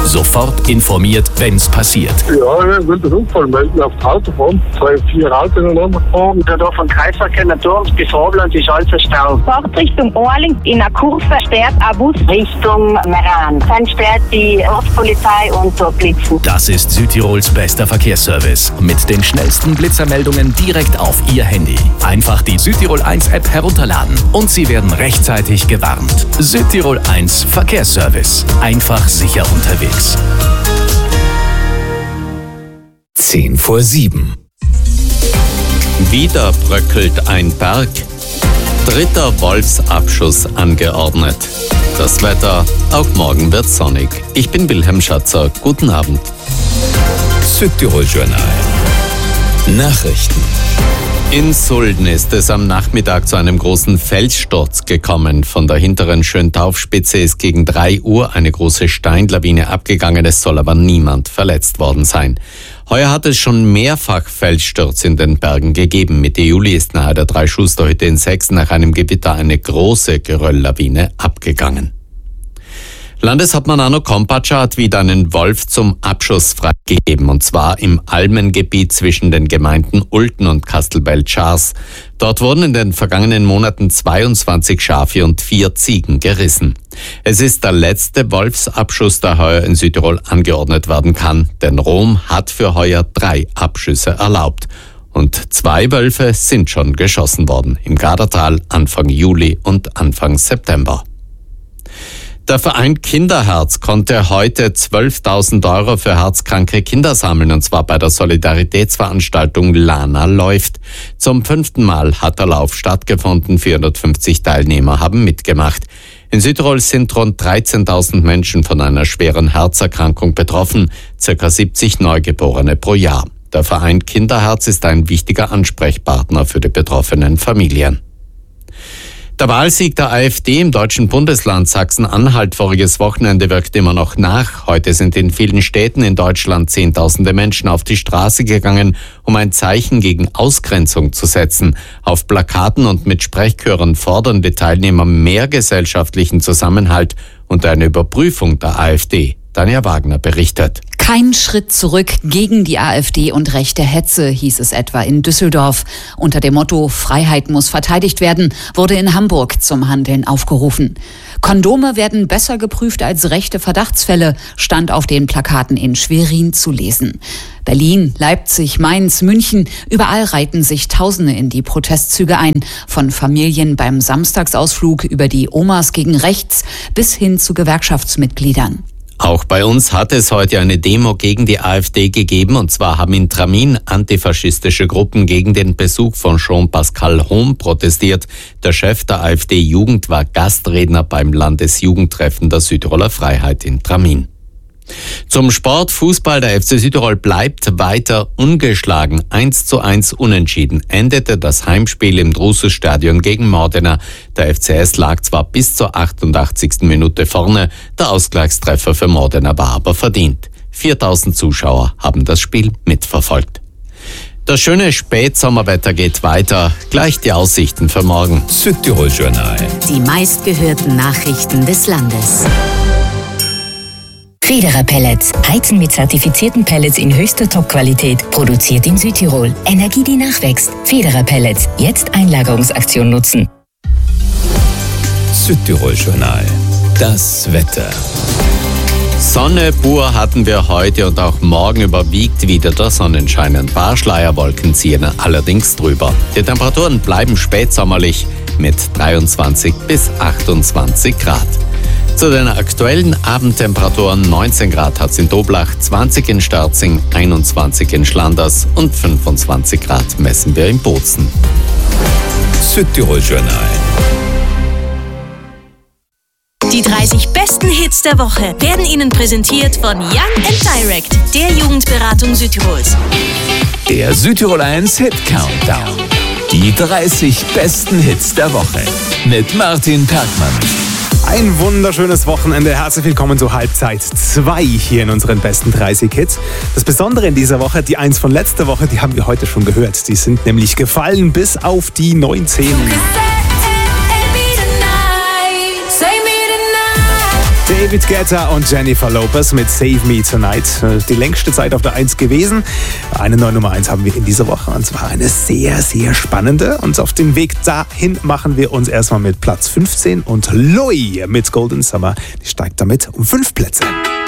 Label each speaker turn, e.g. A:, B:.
A: Sofort informiert, wenn's passiert.
B: Ja, ich will den Unfall melden auf die Autobahn. 2-4 Autos ineinander gefahren.
C: Da vom Kreisverkehr Turms bis Robland ist alles Stau.
D: Fahrt Richtung Orling in einer Kurve sperrt ein Bus
C: Richtung Meran. Dann sperrt die Ortspolizei und so Blitzen.
A: Das ist Südtirols bester Verkehrsservice. Mit den schnellsten Blitzermeldungen direkt auf Ihr Handy. Einfach die Südtirol 1 App herunterladen und Sie werden rechtzeitig gewarnt. Südtirol 1 Verkehrsservice. Einfach sicher unterwegs.
E: 6:10.
F: Wieder bröckelt ein Berg. 3. Wolfsabschuss angeordnet. Das Wetter, auch morgen wird sonnig. Ich bin Wilhelm Schatzer. Guten Abend.
E: Südtirol Journal. Nachrichten.
F: In Sulden ist es am Nachmittag zu einem großen Felssturz gekommen. Von der hinteren Schöntaufspitze ist gegen 3 Uhr eine große Steinlawine abgegangen. Es soll aber niemand verletzt worden sein. Heuer hat es schon mehrfach Felsstürze in den Bergen gegeben. Mitte Juli ist nahe der Drei-Schuster-Hütte in Sechsen nach einem Gewitter eine große Gerölllawine abgegangen. Landeshauptmann Arno Kompatscher hat wieder einen Wolf zum Abschuss freigegeben, und zwar im Almengebiet zwischen den Gemeinden Ulten und Kastelbell-Schars. Dort wurden in den vergangenen Monaten 22 Schafe und 4 Ziegen gerissen. Es ist der letzte Wolfsabschuss, der heuer in Südtirol angeordnet werden kann, denn Rom hat für heuer 3 Abschüsse erlaubt. Und 2 Wölfe sind schon geschossen worden, im Gardertal Anfang Juli und Anfang September. Der Verein Kinderherz konnte heute 12.000 € für herzkranke Kinder sammeln, und zwar bei der Solidaritätsveranstaltung Lana läuft. Zum 5. Mal hat der Lauf stattgefunden. 450 Teilnehmer haben mitgemacht. In Südtirol sind rund 13.000 Menschen von einer schweren Herzerkrankung betroffen, ca. 70 Neugeborene pro Jahr. Der Verein Kinderherz ist ein wichtiger Ansprechpartner für die betroffenen Familien. Der Wahlsieg der AfD im deutschen Bundesland Sachsen-Anhalt voriges Wochenende wirkt immer noch nach. Heute sind in vielen Städten in Deutschland Zehntausende Menschen auf die Straße gegangen, um ein Zeichen gegen Ausgrenzung zu setzen. Auf Plakaten und mit Sprechchören fordern die Teilnehmer mehr gesellschaftlichen Zusammenhalt und eine Überprüfung der AfD. Tanja Wagner berichtet.
G: Kein Schritt zurück gegen die AfD und rechte Hetze, hieß es etwa in Düsseldorf. Unter dem Motto Freiheit muss verteidigt werden, wurde in Hamburg zum Handeln aufgerufen. Kondome werden besser geprüft als rechte Verdachtsfälle, stand auf den Plakaten in Schwerin zu lesen. Berlin, Leipzig, Mainz, München, überall reihten sich Tausende in die Protestzüge ein. Von Familien beim Samstagsausflug über die Omas gegen rechts bis hin zu Gewerkschaftsmitgliedern.
F: Auch bei uns hat es heute eine Demo gegen die AfD gegeben, und zwar haben in Tramin antifaschistische Gruppen gegen den Besuch von Jean-Pascal Hohm protestiert. Der Chef der AfD-Jugend war Gastredner beim Landesjugendtreffen der Südtiroler Freiheit in Tramin. Zum Sport. Fußball. Der FC Südtirol bleibt weiter ungeschlagen. 1:1 unentschieden endete das Heimspiel im Drusus-Stadion gegen Modena. Der FCS lag zwar bis zur 88. Minute vorne, der Ausgleichstreffer für Modena war aber verdient. 4.000 Zuschauer haben das Spiel mitverfolgt. Das schöne Spätsommerwetter geht weiter. Gleich die Aussichten für morgen.
E: Südtirol Journal.
H: Die meistgehörten Nachrichten des Landes. Federer Pellets. Heizen mit zertifizierten Pellets in höchster Top-Qualität. Produziert in Südtirol. Energie, die nachwächst. Federer Pellets. Jetzt Einlagerungsaktion nutzen.
E: Südtirol Journal. Das Wetter.
F: Sonne pur hatten wir heute und auch morgen überwiegt wieder der Sonnenschein. Ein paar Schleierwolken ziehen allerdings drüber. Die Temperaturen bleiben spätsommerlich mit 23 bis 28 Grad. Zu den aktuellen Abendtemperaturen: 19 Grad hat es in Doblach, 20 in Sterzing, 21 in Schlanders und 25 Grad messen wir in Bozen.
E: Südtirol Journal.
I: Die 30 besten Hits der Woche werden Ihnen präsentiert von Young & Direct, der Jugendberatung Südtirols.
E: Der Südtirol 1 Hit Countdown. Die 30 besten Hits der Woche mit Martin Perkmann.
J: Ein wunderschönes Wochenende. Herzlich willkommen zu Halbzeit 2 hier in unseren besten 30 Hits. Das Besondere in dieser Woche, die 1 von letzter Woche, die haben wir heute schon gehört. Die sind nämlich gefallen bis auf die 19. David Guetta und Jennifer Lopez mit Save Me Tonight. Die längste Zeit auf der 1 gewesen. Eine neue Nummer 1 haben wir in dieser Woche und zwar eine sehr, sehr spannende. Und auf dem Weg dahin machen wir uns erstmal mit Platz 15 und Louis mit Golden Summer. Die steigt damit um 5 Plätze.